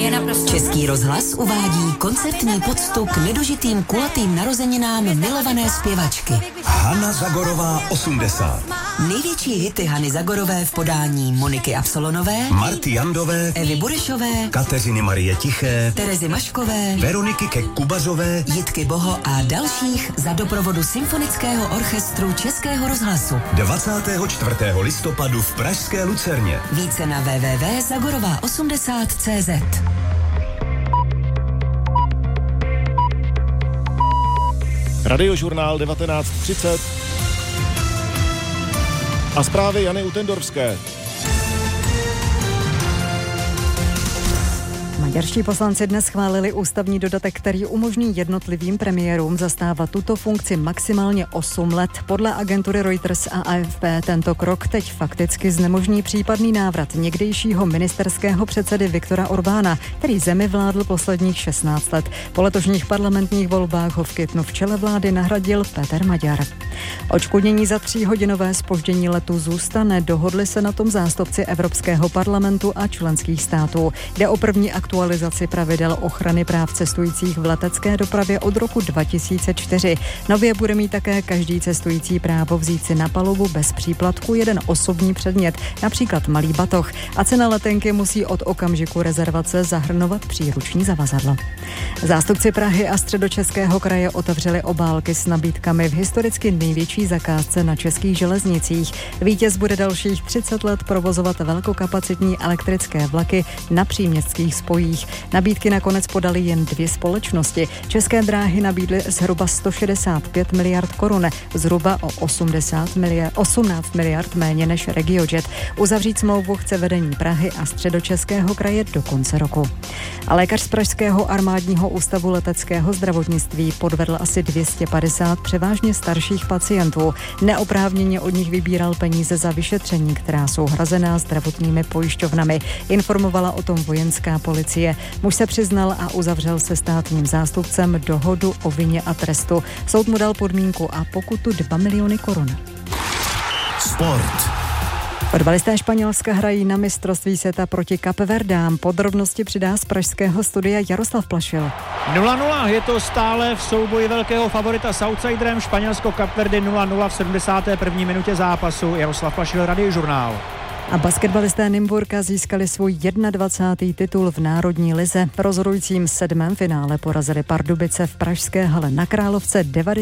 Český rozhlas uvádí koncertní poctu k nedožitým kulatým narozeninám milované zpěvačky. Hana Zagorová 80. Největší hity Hany Zagorové v podání Moniky Absolonové, Marty Jandové, Evy Burešové, Kateřiny Marie Tiché, Terezy Maškové, Veroniky Kubařové, Jitky Boho a dalších za doprovodu Symfonického orchestru Českého rozhlasu. 24. listopadu v pražské Lucerně. Více na www.zagorová80.cz. Radiožurnál 19:30 a zprávy Jany Utendorfské. Maďarští poslanci dnes schválili ústavní dodatek, který umožní jednotlivým premiérům zastávat tuto funkci maximálně 8 let. Podle agentury Reuters a AFP tento krok teď fakticky znemožní případný návrat někdejšího ministerského předsedy Viktora Orbána, který zemi vládl posledních 16 let. Po letošních parlamentních volbách ho v květnu v čele vlády nahradil Péter Maďar. Odškodnění za 3hodinové zpoždění letu zůstane. Dohodli se na tom zástupci Evropského parlamentu a členských států. Jde o první aktualizaci pravidel ochrany práv cestujících v letecké dopravě od roku 2004. Nově bude mít také každý cestující právo vzít si na palubu bez příplatku jeden osobní předmět, například malý batoh, a cena letenky musí od okamžiku rezervace zahrnovat příruční zavazadlo. Zástupci Prahy a Středočeského kraje otevřeli obálky s nabídkami v historicky největší zakázce na českých železnicích. Vítěz bude dalších 30 let provozovat velkokapacitní elektrické vlaky na příměstských spojích. Nabídky nakonec podaly jen 2 společnosti. České dráhy nabídly zhruba 165 miliard korun, zhruba o 18 miliard méně než RegioJet. Uzavřít smlouvu chce vedení Prahy a Středočeského kraje do konce roku. A lékař z Pražského armádního ústavu leteckého zdravotnictví podvedl asi 250 převážně starších pacientů. Neoprávněně od nich vybíral peníze za vyšetření, která jsou hrazená zdravotními pojišťovnami. Informovala o tom vojenská policie. Muž se přiznal a uzavřel se státním zástupcem dohodu o vině a trestu. Soud mu dal podmínku a pokutu 2 miliony korun. Sport. Fotbalisté Španělska hrají na mistrovství světa proti Kapverdám. Podrobnosti přidá z pražského studia Jaroslav Plašil. 0-0, je to stále v souboji velkého favorita s outsiderem. Španělsko-Kapverdy 0-0 v 71. minutě zápasu. Jaroslav Plašil, Radiožurnál. A basketbalisté Nymburka získali svůj 21. titul v národní lize. V rozhodujícím 7. finále porazili Pardubice v pražské hale na Královce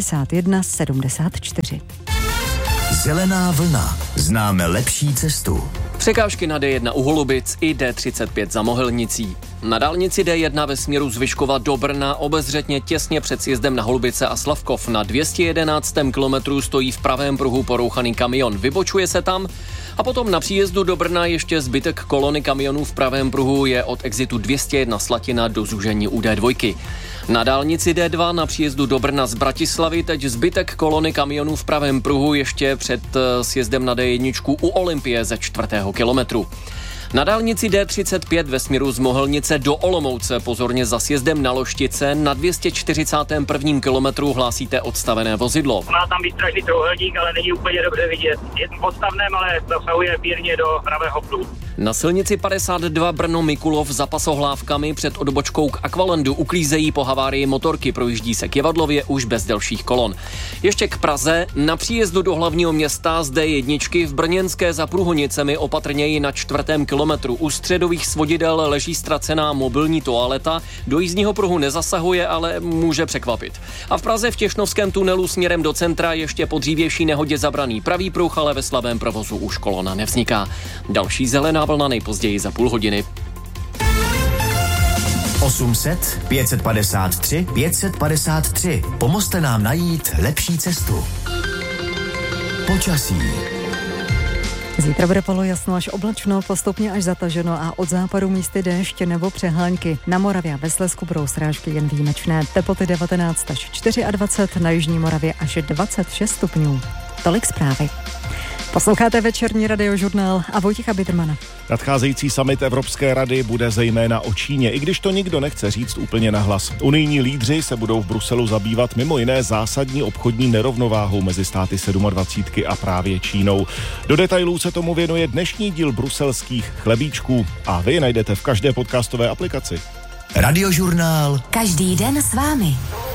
91-74. Zelená vlna. Známe lepší cestu. Překážky na D1 u Holubic i D35 za Mohelnicí. Na dálnici D1 ve směru z Vyškova do Brna obezřetně těsně před sjezdem na Holubice a Slavkov na 211. kilometru stojí v pravém pruhu porouchaný kamion. Vybočuje se tam a potom na příjezdu do Brna ještě zbytek kolony kamionů v pravém pruhu je od exitu 201 Slatina do zúžení u D2. Na dálnici D2 na příjezdu do Brna z Bratislavy teď zbytek kolony kamionů v pravém pruhu ještě před sjezdem na D1 u Olympie ze 4. kilometru. Na dálnici D35 ve směru z Mohelnice do Olomouce pozorně za sjezdem na Loštice na 241. kilometru hlásíte odstavené vozidlo. Má tam výstražný trojúhelník, ale není úplně dobře vidět. Je podstavném, ale zasahuje mírně do pravého pruhu. Na silnici 52 Brno-Mikulov za pasohlávkami před odbočkou k Aqualandu uklízejí po havárii motorky, projíždí se k Jevadlově už bez delších kolon. Ještě k Praze, na příjezdu do hlavního města z D1 v brněnské za Průhonicemi opatrněji na 4. kilometru. U středových svodidel leží ztracená mobilní toaleta, do jízdního pruhu nezasahuje, ale může překvapit. A v Praze v Těšnovském tunelu směrem do centra ještě po dřívější nehodě zabraný pravý pruh, ale ve slabém provozu už kolona nevzniká. Další zelená vlna nejpozději za půl hodiny. 800 553 553. Pomozte nám najít lepší cestu. Počasí. Zítra bude polojasno až oblačno, postupně až zataženo a od západu místy déšť nebo přehánky. Na Moravě a ve Slezsku budou srážky jen výjimečné. Teploty 19 až 24, na jižní Moravě až 26 stupňů. Tolik zprávy. Posloucháte večerní radiožurnál a Vojtěcha Bidermana. Nadcházející summit Evropské rady bude zejména o Číně, i když to nikdo nechce říct úplně nahlas. Unijní lídři se budou v Bruselu zabývat mimo jiné zásadní obchodní nerovnováhou mezi státy 27 a právě Čínou. Do detailů se tomu věnuje dnešní díl bruselských chlebíčků a vy najdete v každé podcastové aplikaci. Radiožurnál. Každý den s vámi.